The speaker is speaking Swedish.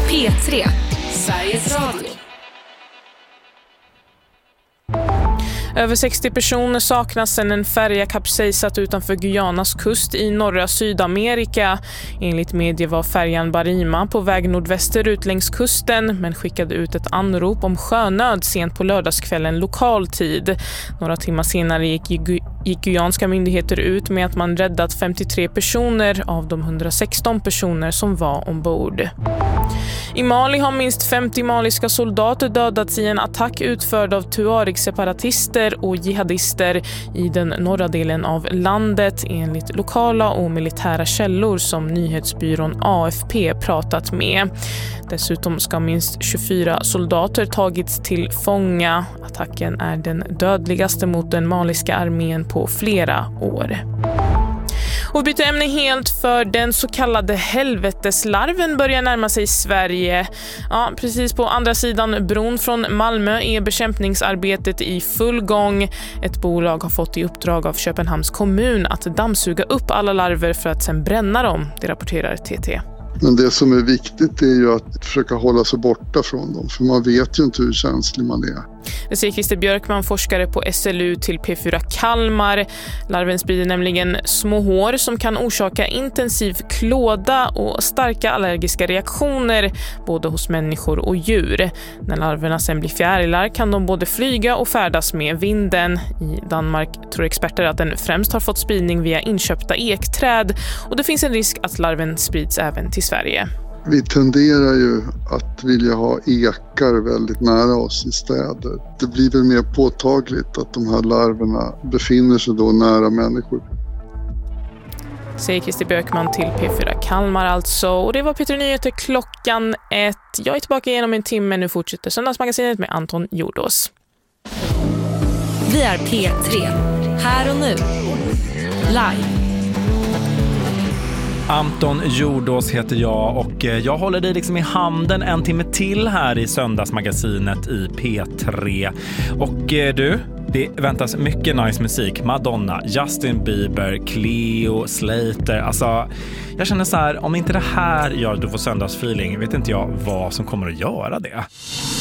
P3, Sveriges Radio. Över 60 personer saknas sedan en färja kapsejsat utanför Guyanas kust i norra Sydamerika. Enligt medier var färjan Barima på väg nordvästerut längs kusten men skickade ut ett anrop om sjönöd sent på lördagskvällen lokal tid. Några timmar senare gick guyanska myndigheter ut med att man räddat 53 personer av de 116 personer som var ombord. I Mali har minst 50 maliska soldater dödats i en attack utförd av Tuareg-separatister och jihadister i den norra delen av landet enligt lokala och militära källor som nyhetsbyrån AFP pratat med. Dessutom ska minst 24 soldater tagits till fånga. Attacken är den dödligaste mot den maliska armén på flera år. Och byter ämne helt, för den så kallade helveteslarven börjar närma sig Sverige. Ja, precis på andra sidan bron från Malmö är bekämpningsarbetet i full gång. Ett bolag har fått i uppdrag av Köpenhamns kommun att dammsuga upp alla larver för att sen bränna dem, det rapporterar TT. Men det som är viktigt är ju att försöka hålla sig borta från dem, för man vet ju inte hur känslig man är. Det säger Christer Björkman, forskare på SLU till P4 Kalmar. Larven sprider nämligen små hår som kan orsaka intensiv klåda och starka allergiska reaktioner både hos människor och djur. När larverna sen blir fjärilar kan de både flyga och färdas med vinden. I Danmark tror experter att den främst har fått spridning via inköpta ekträd och det finns en risk att larven sprids även till Sverige. Vi tenderar ju att vilja ha ekar väldigt nära oss i städer. Det blir väl mer påtagligt att de här larverna befinner sig då nära människor. Säger Christer Björkman till P4 Kalmar alltså. Och det var P3 Nyheter klockan 1. Jag är tillbaka igen om en timme. Nu fortsätter Söndagsmagasinet med Anton Jordås. Vi är P3, här och nu, live. Anton Jordås heter jag och jag håller dig liksom i handen en timme till här i Söndagsmagasinet i P3. Och du, det väntas mycket nice musik. Madonna, Justin Bieber, Cleo, Slater. Alltså, jag känner så här, om inte det här gör du får söndagsfeeling, vet inte jag vad som kommer att göra det.